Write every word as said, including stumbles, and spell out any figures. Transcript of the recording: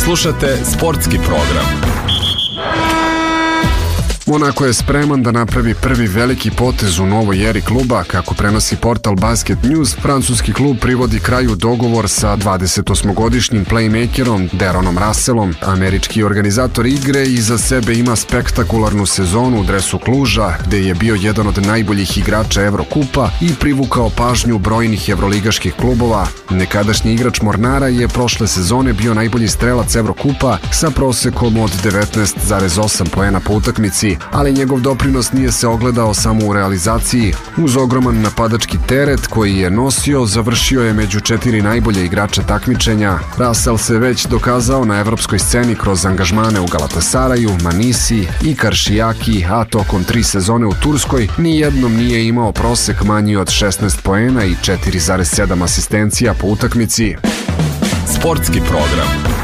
Slušate sportski program. Monako je spreman da napravi prvi veliki potez u novoj eri kluba. Kako prenosi portal Basket News, francuski klub privodi kraju dogovor sa dvadesetosmogodišnjim playmakerom Deronom Russellom. Američki organizator igre iza sebe ima spektakularnu sezonu u dresu Kluža, gde je bio jedan od najboljih igrača Evrokupa i privukao pažnju brojnih evroligaških klubova. Nekadašnji igrač Mornara je prošle sezone bio najbolji strelac Evrokupa sa prosekom od devetnaest zarez osam poena po utakmici, ali njegov doprinos nije se ogledao samo u realizaciji. Uz ogroman napadački teret koji je nosio, završio je među četiri najbolje igrača takmičenja. Russell se već dokazao na evropskoj sceni kroz angažmane u Galatasaraju, Manisi i Karšijaki, a tokom tri sezone u Turskoj nijednom nije imao prosek manji od šesnaest poena i četiri zarez sedam asistencija po utakmici. Sportski program.